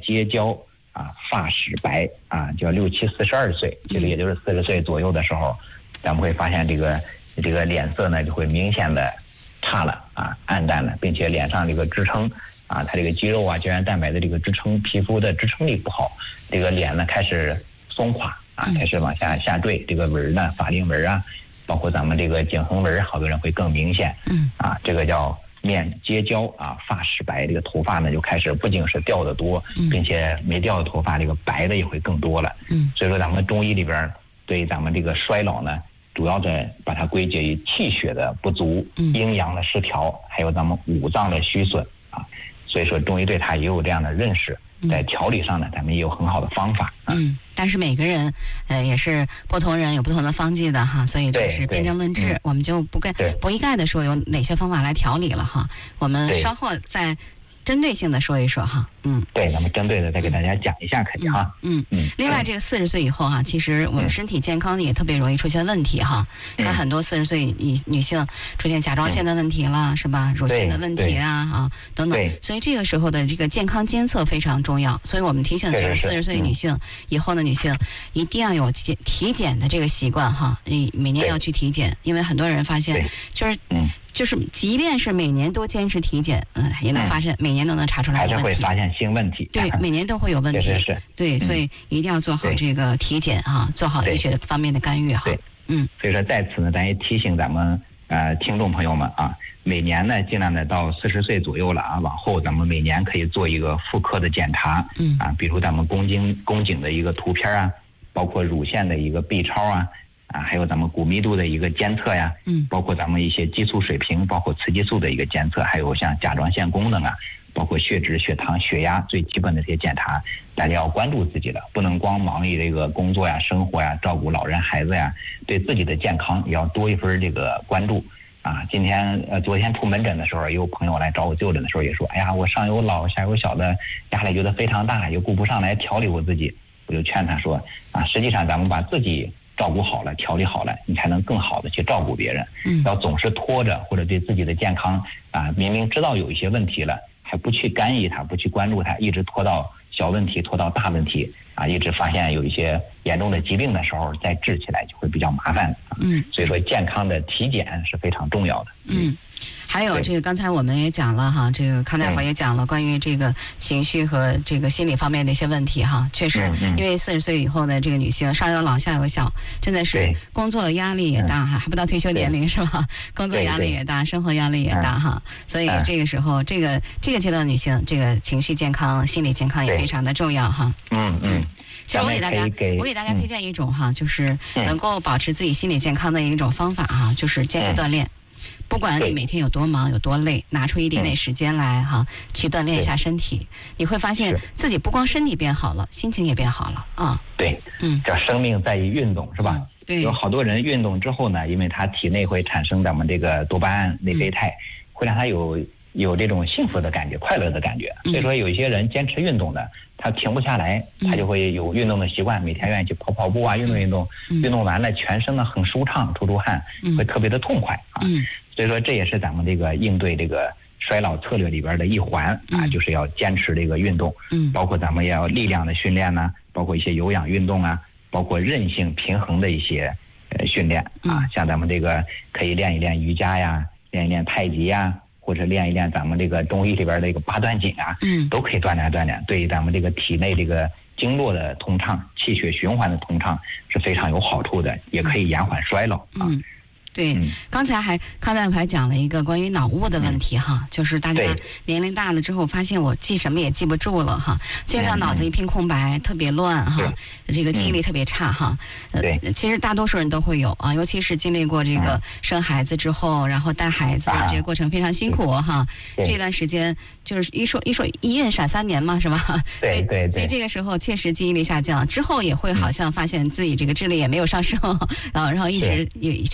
结焦啊，发始白啊，叫67、42岁，这个也就是40岁左右的时候，咱们会发现这个脸色呢就会明显的差了啊，暗淡了，并且脸上这个支撑啊，它这个肌肉啊、胶原蛋白的这个支撑皮肤的支撑力不好，这个脸呢开始松垮啊，开始往下坠，这个纹呢，法令纹啊，包括咱们这个颈横纹，好多人会更明显。这个叫面结焦啊，发始白，这个头发呢就开始不仅是掉的多，并且没掉的头发这个白的也会更多了。所以说咱们中医里边对咱们这个衰老呢，主要的把它归结于气血的不足、阴阳的失调，还有咱们五脏的虚损啊。所以说中医对它也有这样的认识，在调理上呢，咱们也有很好的方法。 但是每个人也是不同人有不同的方剂的哈，所以这是辩证论治，我们就不一概的说有哪些方法来调理了哈。我们稍后再针对性的说一说哈。 对，咱们针对的再给大家讲一下可以哈。 另外这个40岁以后哈，其实我们身体健康也特别容易出现问题哈。看很多40岁女性出现甲状腺的问题了，是吧？乳腺的问题啊等等。所以这个时候的这个健康监测非常重要。所以我们提醒就是40岁女性以后的女性一定要有体检的这个习惯哈。每年要去体检，因为很多人发现就是即便是每年都坚持体检，也能发现每年都能查出来问题， 还是会发现新问题。 对，每年都会有问题。对，所以一定要做好这个体检哈，做好医学方面的干预哈。 所以说在此呢，咱也提醒咱们听众朋友们啊，每年呢尽量的到40岁左右了啊，往后咱们每年可以做一个妇科的检查，比如咱们宫颈的一个图片啊，包括乳腺的一个 B 超啊。还有咱们骨密度的一个监测呀，包括咱们一些激素水平，包括雌激素的一个监测，还有像甲状腺功能啊，包括血脂、血糖、血压最基本的这些检查，大家要关注自己的，不能光忙于这个工作呀、生活呀、照顾老人孩子呀，对自己的健康也要多一份这个关注啊。昨天出门诊的时候，也有朋友来找我就诊的时候也说，哎呀，我上有老下有小的，压力觉得非常大，也顾不上来调理我自己。我就劝他说啊，实际上咱们把自己照顾好了，调理好了，你才能更好的去照顾别人。要总是拖着，或者对自己的健康明明知道有一些问题了，还不去干预它，不去关注它，一直拖到小问题，拖到大问题一直发现有一些严重的疾病的时候，再治起来就会比较麻烦。所以说健康的体检是非常重要的。 还有这个，刚才我们也讲了哈，这个康大夫也讲了关于这个情绪和这个心理方面的一些问题哈。确实，因为40岁以后的这个女性，上有老下有小，真的是工作的压力也大哈，还不到退休年龄是吧？工作压力也大，生活压力也大哈。所以这个时候，这个阶段的女性，这个情绪健康、心理健康也非常的重要哈。其实我给大家推荐一种哈，就是能够保持自己心理健康的一种方法哈，就是坚持锻炼。不管你每天有多忙有多累，拿出一点点时间来哈，去锻炼一下身体，你会发现自己不光身体变好了，心情也变好了啊。 叫生命在于运动是吧？有好多人运动之后呢，因为他体内会产生咱们这个多巴胺、内啡肽，会让他有这种幸福的感觉、快乐的感觉。所以说有一些人坚持运动的，他停不下来，他就会有运动的习惯，每天愿意去跑步啊，运动，运动完了全身呢很舒畅，出汗，会特别的痛快啊。所以说这也是咱们这个应对这个衰老策略里边的一环就是要坚持这个运动，包括咱们也要力量的训练呢，包括一些有氧运动啊，包括韧性平衡的一些训练像咱们这个可以练一练瑜伽呀，练一练太极呀，或者练一练咱们这个中医里边的一个八段锦都可以锻炼，对咱们这个体内这个经络的通畅、气血循环的通畅是非常有好处的，也可以延缓衰老对，刚才康大夫还讲了一个关于脑雾的问题哈，就是大家年龄大了之后，发现我记什么也记不住了哈，经常脑子一片空白，特别乱哈，这个记忆力特别差哈。其实大多数人都会有尤其是经历过这个生孩子之后，然后带孩子这个过程非常辛苦哈。这段时间就是一说一孕闪3年嘛，是吧？所以这个时候确实记忆力下降，之后也会好像发现自己这个智力也没有上升，然后一直也持续这样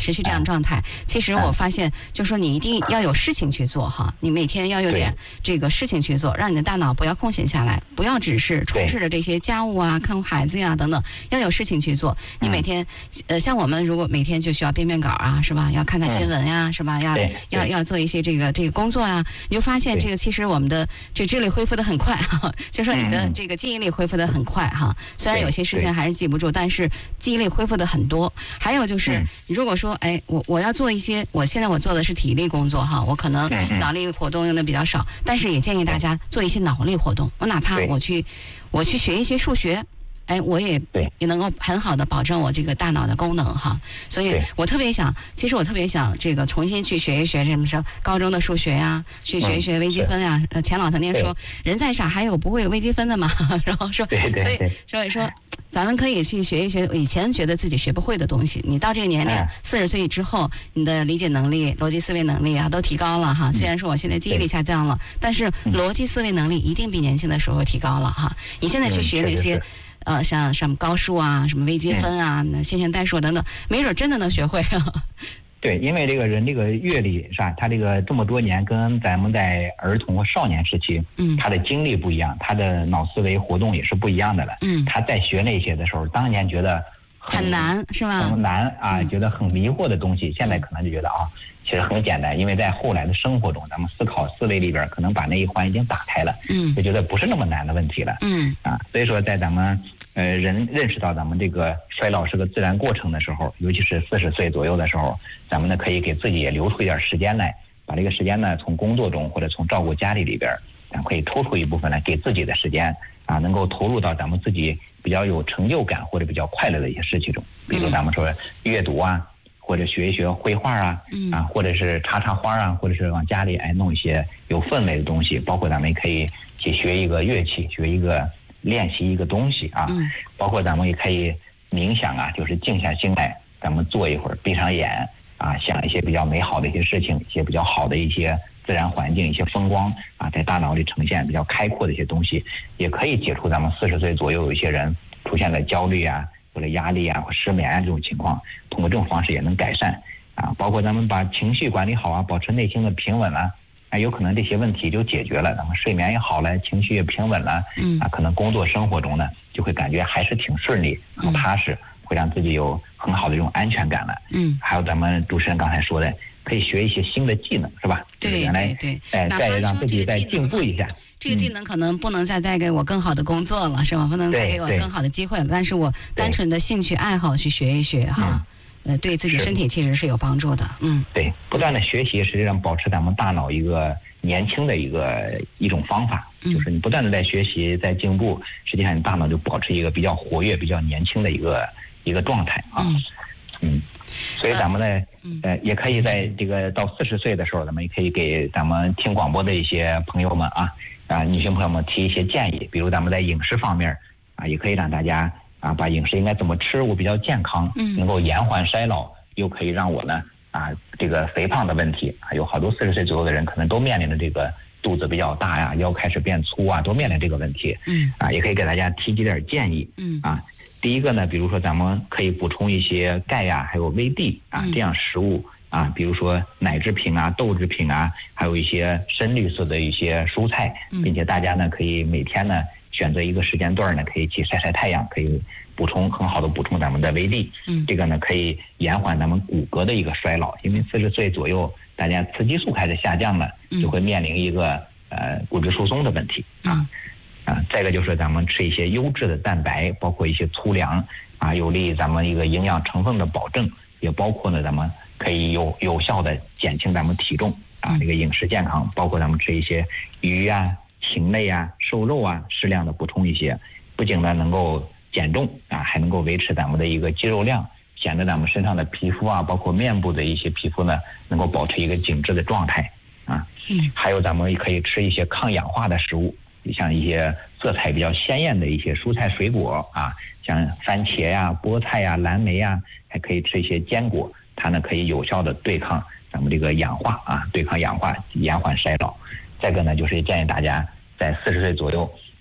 状态。其实我发现，就说你一定要有事情去做哈，你每天要有点这个事情去做，让你的大脑不要空闲下来，不要只是充斥着这些家务啊、看孩子呀等等，要有事情去做。你每天，像我们如果每天就需要编稿啊，是吧？要看看新闻呀，是吧？要做一些这个工作啊，你就发现这个其实我们的这智力恢复的很快哈，就说你的这个记忆力恢复的很快哈。虽然有些事情还是记不住，但是记忆力恢复的很多。还有就是，如果说哎，我要做一些，现在我做的是体力工作哈，我可能脑力活动用的比较少，但是也建议大家做一些脑力活动。我哪怕我去学一些数学。哎，我也能够很好的保证我这个大脑的功能哈，所以我特别想这个重新去学一学什么说高中的数学呀，去学一学微积分呀。钱老曾经说，人再傻还有不会有微积分的嘛，然后说，所以说咱们可以去学一学以前觉得自己学不会的东西。你到这个年龄，40岁之后，你的理解能力、逻辑思维能力啊都提高了哈。虽然说我现在记忆力下降了，但是逻辑思维能力一定比年轻的时候提高了哈。你现在去学那些。像什么高数啊，什么微积分啊，线性代数等等，没准真的能学会啊。 对，因为这个人这个阅历是吧？他这个这么多年跟咱们在儿童和少年时期，他的经历不一样，他的脑思维活动也是不一样的了。他在学那些的时候，当年觉得很难是吧？ 很难啊，觉得很迷惑的东西，现在可能就觉得其实很简单，因为在后来的生活中，咱们思考思维里边可能把那一环已经打开了，就觉得不是那么难的问题了。所以说在咱们人认识到咱们这个衰老是个自然过程的时候，尤其是40岁左右的时候，咱们呢可以给自己也留出一点时间来，把这个时间呢从工作中或者从照顾家里边，咱可以抽出一部分来给自己的时间啊，能够投入到咱们自己比较有成就感或者比较快乐的一些事情中，比如咱们说阅读啊，或者学一学绘画啊，或者是插花啊，或者是往家里弄一些有氛围的东西，包括咱们也可以去学一个乐器，练习一个东西啊，包括咱们也可以冥想啊，就是静下心来，咱们坐一会儿，闭上眼啊，想一些比较美好的一些事情，一些比较好的一些自然环境，一些风光啊，在大脑里呈现比较开阔的一些东西，也可以解除咱们40岁左右有一些人出现了焦虑啊，或者压力啊，或失眠啊这种情况，通过这种方式也能改善啊。包括咱们把情绪管理好啊，保持内心的平稳啊，有可能这些问题就解决了，咱们睡眠也好了，情绪也平稳了，可能工作生活中呢就会感觉还是挺顺利、很踏实，会让自己有很好的这种安全感了。还有咱们主持人刚才说的，可以学一些新的技能，是吧？ 对， 再让自己再进步一下。 这个技能可能不能再带给我更好的工作了，是吧？不能再给我更好的机会了，但是我单纯的兴趣爱好去学一学哈。对自己身体其实是有帮助的。 对，不断的学习实际上保持咱们大脑一个年轻的一种方法，就是你不断的在学习在进步，实际上你大脑就保持一个比较活跃比较年轻的一个状态啊。所以咱们呢也可以在这个到40岁的时候，咱们也可以给咱们听广播的一些朋友们女性朋友们提一些建议，比如咱们在饮食方面也可以让大家把饮食应该怎么吃，我比较健康，能够延缓衰老，又可以让我呢这个肥胖的问题有好多40岁左右的人可能都面临着这个肚子比较大呀，腰开始变粗都面临这个问题。也可以给大家提几点建议。第一个呢，比如说咱们可以补充一些钙呀，还有维 D 这样食物比如说奶制品豆制品还有一些深绿色的一些蔬菜，并且大家呢可以每天呢选择一个时间段呢，可以去晒晒太阳，可以很好的补充咱们的维 D。这个呢可以延缓咱们骨骼的一个衰老，因为40岁左右，大家雌激素开始下降了，就会面临一个骨质疏松的问题再一个就是咱们吃一些优质的蛋白，包括一些粗粮有利于咱们一个营养成分的保证，也包括呢咱们可以有效的减轻咱们体重这个饮食健康，包括咱们吃一些鱼禽类瘦肉适量的补充一些，不仅呢能够减重还能够维持咱们的一个肌肉量，显得咱们身上的皮肤包括面部的一些皮肤呢能够保持一个紧致的状态还有咱们也可以吃一些抗氧化的食物，像一些色彩比较鲜艳的一些蔬菜水果像番茄菠菜蓝莓还可以吃一些坚果，它呢可以有效的对抗咱们这个氧化对抗氧化，延缓衰老。再一个呢就是建议大家在40岁左右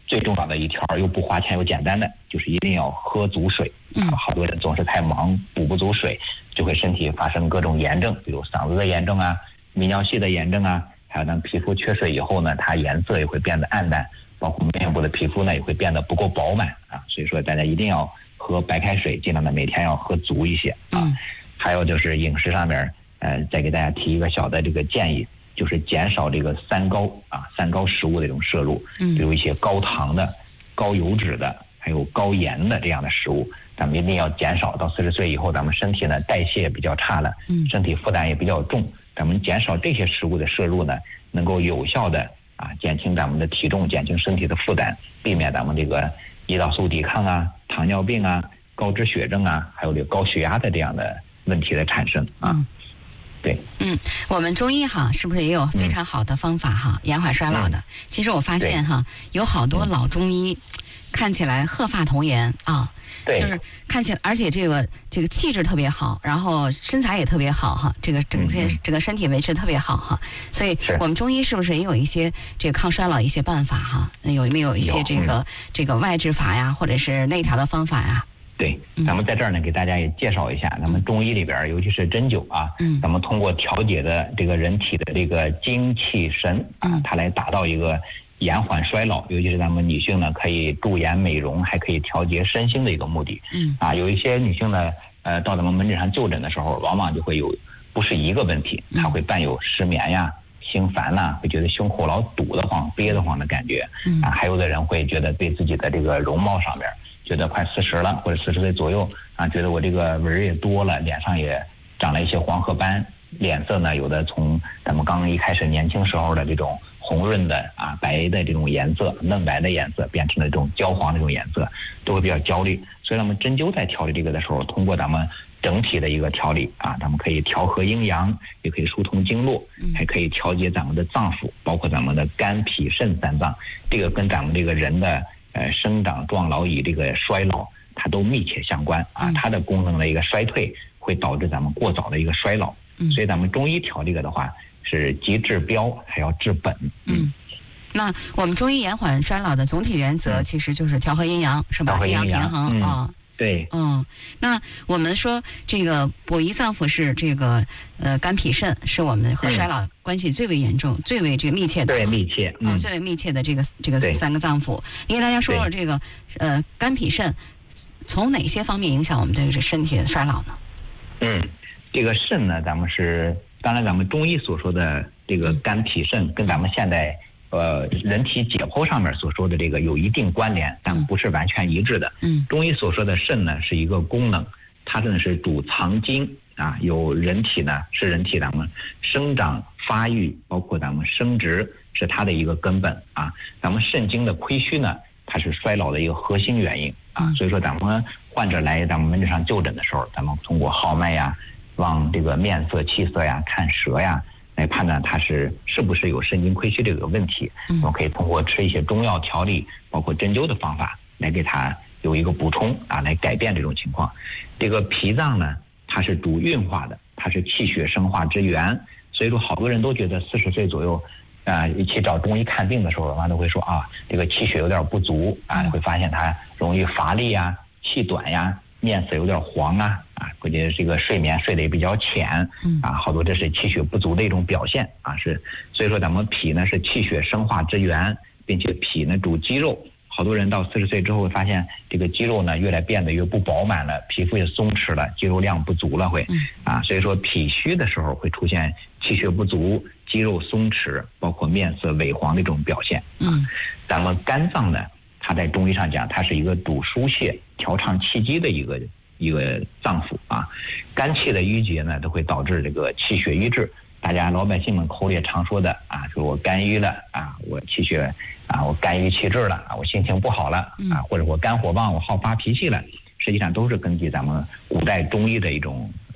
最重要的一条又不花钱又简单的，就是一定要喝足水。好多人总是太忙，补不足水，就会身体发生各种炎症，比如嗓子的炎症啊、泌尿系的炎症啊，还有咱皮肤缺水以后呢，它颜色也会变得暗淡，包括面部的皮肤呢也会变得不够饱满啊。所以说大家一定要喝白开水，尽量的每天要喝足一些啊。还有就是饮食上面，再给大家提一个小的这个建议，就是减少这个三高食物的这种摄入，比如一些高糖的、高油脂的，还有高盐的这样的食物，咱们一定要减少。到40岁以后，咱们身体呢代谢比较差了，身体负担也比较重，咱们减少这些食物的摄入呢，能够有效的减轻咱们的体重，减轻身体的负担，避免咱们这个胰岛素抵抗啊、糖尿病啊、高脂血症啊，还有这个高血压的这样的问题的产生啊。对， 我们中医是不是也有非常好的方法延缓衰老的？其实我发现有好多老中医看起来鹤发童颜啊，就是看起来，而且这个气质特别好，然后身材也特别好这个整个身体维持特别好所以我们中医是不是也有一些这个抗衰老一些办法有没有一些这个外治法呀，或者是内调的方法呀？ 对，咱们在这儿呢给大家也介绍一下，咱们中医里边尤其是针灸咱们通过调节的这个人体的这个精气神它来达到一个延缓衰老，尤其是咱们女性呢可以驻颜美容，还可以调节身心的一个目的。有一些女性呢到咱们门诊上就诊的时候，往往就会有不是一个问题，她会伴有失眠呀、心烦呐，会觉得胸口老堵得慌、憋得慌的感觉还有的人会觉得对自己的这个容貌上面觉得快40了，或者40岁左右觉得我这个纹也多了，脸上也长了一些黄褐斑，脸色呢有的从咱们刚一开始年轻时候的这种红润的白的这种颜色、嫩白的颜色，变成了这种焦黄的这种颜色，都会比较焦虑。所以咱们针灸在调理这个的时候，通过咱们整体的一个调理咱们可以调和阴阳，也可以疏通经络，还可以调节咱们的脏腑，包括咱们的肝脾肾三脏，这个跟咱们这个人的生长壮老与这个衰老它都密切相关它的功能的一个衰退会导致咱们过早的一个衰老。所以咱们中医调这个的话是既治标还要治本。 那我们中医延缓衰老的总体原则其实就是调和阴阳，是吧？ 调和阴阳平衡对。 那我们说这个补益脏腑是这个肝脾肾是我们和衰老关系最为严重、最为这个密切的。 对，密切。 最为密切的这个3个脏腑，您给大家说说这个肝脾肾从哪些方面影响我们这个身体的衰老呢？ 这个肾呢，当然咱们中医所说的这个肝脾肾跟咱们现在人体解剖上面所说的这个有一定关联，但不是完全一致的。中医所说的肾呢是一个功能，它真的是主藏精有人体呢是人体咱们生长发育，包括咱们生殖是它的一个根本咱们肾精的亏虚呢，它是衰老的一个核心原因所以说咱们患者来咱们门诊上就诊的时候，咱们通过号脉呀、望这个面色、气色呀、看舌呀，来判断它是不是有肾精亏虚这个问题。我们可以通过吃一些中药调理，包括针灸的方法来给它有一个补充来改变这种情况。这个脾脏呢，它是主运化的，它是气血生化之源。所以说好多人都觉得40岁左右一起找中医看病的时候，往往都会说这个气血有点不足会发现他容易乏力呀、气短呀、面色有点黄估计这个睡眠睡得也比较浅好多这是气血不足的一种表现所以说咱们脾呢是气血生化之源，并且脾呢主肌肉。好多人到40岁之后会发现这个肌肉呢变得越不饱满了，皮肤也松弛了，肌肉量不足了会所以说脾虚的时候会出现气血不足、肌肉松弛，包括面色萎黄的这种表现咱们肝脏呢，它在中医上讲，它是一个主疏泄、调畅气机的一个脏腑肝气的郁结呢，都会导致这个气血瘀滞。大家老百姓们口里常说的说我肝郁了我气血我肝郁气滞了我心情不好了或者我肝火旺，我好发脾气了，实际上都是根据咱们古代中医的一种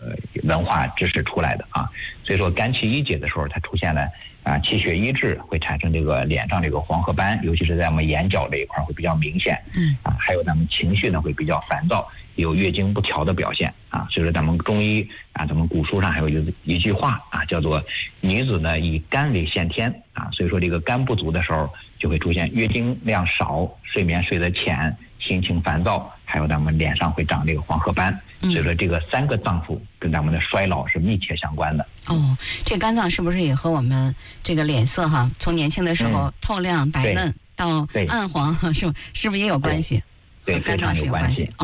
文化知识出来的啊。所以说肝气郁结的时候，它出现了气血瘀滞，会产生这个脸上这个黄褐斑，尤其是在我们眼角这一块会比较明显。还有咱们情绪呢会比较烦躁，有月经不调的表现啊。所以说咱们中医咱们古书上还有一句话叫做女子呢以肝为先天啊。所以说这个肝不足的时候，就会出现月经量少、睡眠睡得浅、心情烦躁，还有咱们脸上会长这个黄褐斑。所以说这个3个脏腑跟咱们的衰老是密切相关的。 这肝脏是不是也和我们这个脸色从年轻的时候透亮白嫩到暗黄，是不是也有关系？ 对， 肝脏是有关系。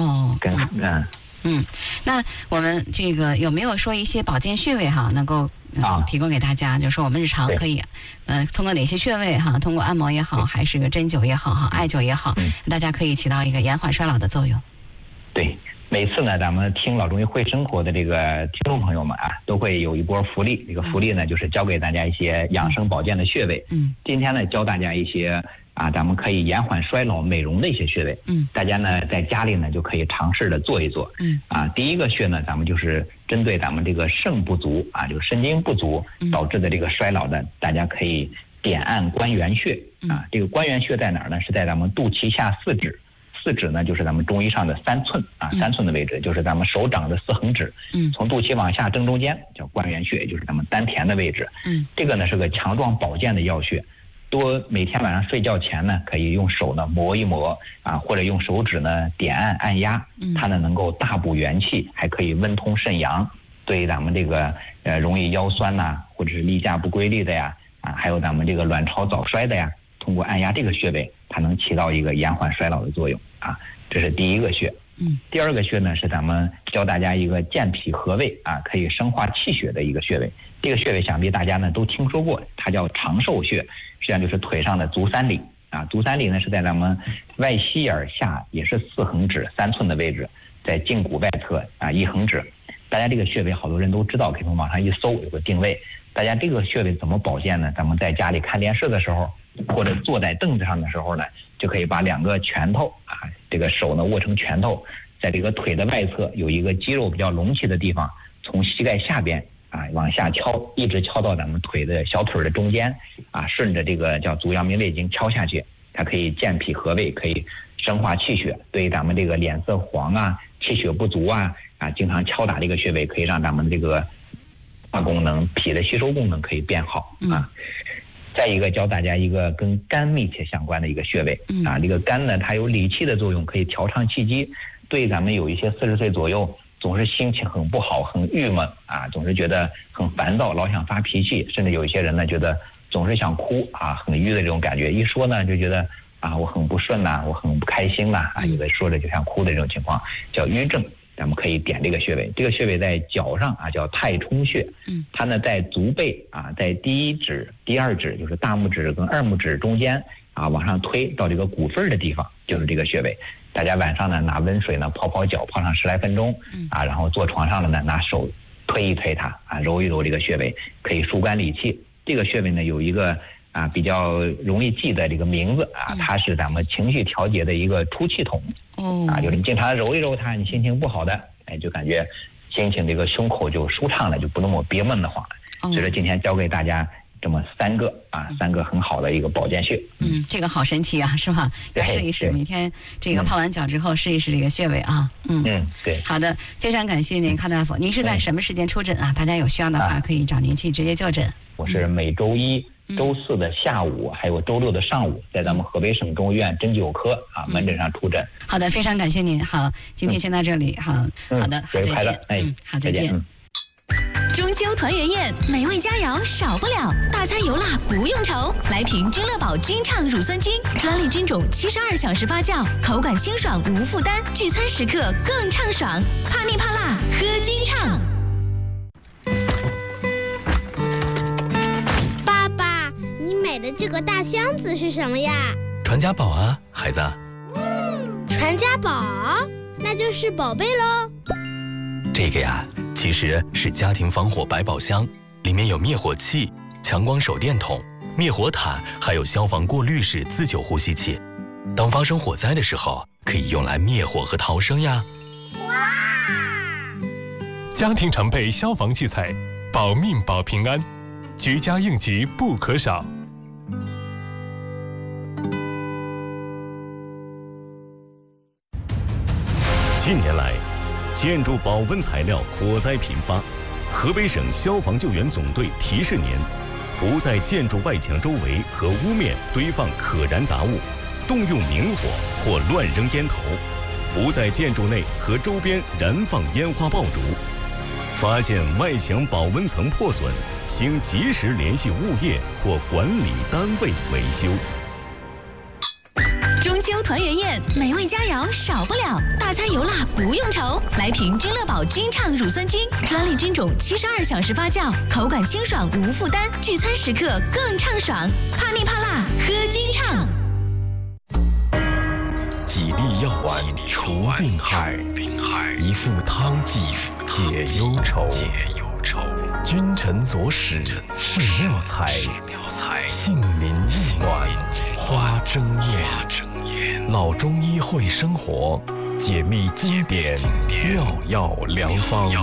那我们这个有没有说一些保健穴位能够提供给大家？就是说我们日常可以通过哪些穴位通过按摩也好，还是个针灸也好艾灸也好，大家可以起到一个延缓衰老的作用。 对。每次呢，咱们听老中医会生活的这个听众朋友们都会有一波福利。这个福利呢，就是教给大家一些养生保健的穴位。今天呢，教大家一些咱们可以延缓衰老、美容的一些穴位。大家呢在家里呢就可以尝试的做一做。第一个穴呢，咱们就是针对咱们这个肾不足就是肾精不足导致的这个衰老的，大家可以点按关元穴。这个关元穴在哪儿呢？是在咱们肚脐下4指。4指呢，就是咱们中医上的3寸3寸的位置，就是咱们手掌的4横指。从肚脐往下正中间叫关元穴，也就是咱们丹田的位置。这个呢是个强壮保健的要穴。每天晚上睡觉前呢，可以用手呢磨一磨或者用手指呢点按按压，它呢能够大补元气，还可以温通肾阳，对咱们这个容易腰酸或者是例假不规律的呀还有咱们这个卵巢早衰的呀，通过按压这个穴位，它能起到一个延缓衰老的作用这是第一个穴。第二个穴呢是咱们教大家一个健脾和胃可以生化气血的一个穴位。这个穴位想必大家呢都听说过，它叫长寿穴，实际上就是腿上的足三里足三里呢是在咱们外膝眼下，也是4横指3寸的位置，在胫骨外侧1横指。大家这个穴位好多人都知道，可以从网上一搜有个定位。大家这个穴位怎么保健呢？咱们在家里看电视的时候，或者坐在凳子上的时候呢，就可以把2个拳头这个手呢握成拳头，在这个腿的外侧有一个肌肉比较隆起的地方，从膝盖下边往下敲，一直敲到咱们小腿的中间顺着这个叫足阳明胃经敲下去，它可以健脾和胃，可以生化气血，对咱们这个脸色黄气血不足经常敲打这个穴位，可以让咱们这个功能、脾的吸收功能可以变好再一个教大家一个跟肝密切相关的一个穴位这个肝呢，它有理气的作用，可以调畅气机。对咱们有一些40岁左右总是心情很不好、很郁闷总是觉得很烦躁，老想发脾气，甚至有一些人呢觉得总是想哭很郁的这种感觉，一说呢就觉得我很不顺我很不开心有的说着就像哭的这种情况，叫郁症。咱们可以点这个穴位，这个穴位在脚上叫太冲穴。它呢在足背在第1指、第2指，就是大拇指跟2拇指中间往上推到这个骨缝的地方，就是这个穴位。大家晚上呢拿温水呢泡脚，泡上10来分钟然后坐床上了呢拿手推一推它揉一揉这个穴位，可以疏肝理气。这个穴位呢有一个比较容易记的这个名字它是咱们情绪调节的一个出气筒就是你经常揉一揉它，你心情不好的就感觉心情这个胸口就舒畅了，就不那么憋闷的慌。所以说今天教给大家这么3个3个很好的一个保健穴。 这个好神奇是吧？要试一试，每天这个泡完脚之后试一试这个穴位对。 好的，非常感谢您，康大夫。您是在什么时间出诊大家有需要的话可以找您去直接就诊。 我是每周1、周4的下午，还有周6的上午，在咱们河北省中医院针灸科门诊上出诊。 好的，非常感谢您。好，今天先到这里。好的，好，再见。好，再见。 中秋团圆宴，美味佳肴少不了，大餐油辣不用愁。来瓶君乐宝君畅乳酸菌，专利菌种，72小时发酵，口感清爽无负担，聚餐时刻更畅爽。怕腻怕辣，喝君畅。 爸爸，你买的这个大箱子是什么呀？ 传家宝啊，孩子。 传家宝，那就是宝贝喽。 这个呀，其实是家庭防火百宝箱，里面有灭火器、强光手电筒、灭火毯，还有消防过滤式自救呼吸器。当发生火灾的时候，可以用来灭火和逃生呀。 哇！ 家庭常备消防器材，保命保平安，居家应急不可少。 近年来，建筑保温材料火灾频发，河北省消防救援总队提示您：不在建筑外墙周围和屋面堆放可燃杂物，动用明火或乱扔烟头；不在建筑内和周边燃放烟花爆竹。发现外墙保温层破损，请及时联系物业或管理单位维修。 中秋团圆宴，美味佳肴少不了，大餐油辣不用愁。来瓶君乐宝菌畅乳酸菌，专利菌种72小时发酵，口感清爽无负担，聚餐时刻更畅爽。怕腻怕辣，喝菌畅。 几粒药丸除病害，一副汤剂解忧愁。君臣佐使是妙才，杏林玉暖花争艳。老中医会生活，解密经典妙药良方。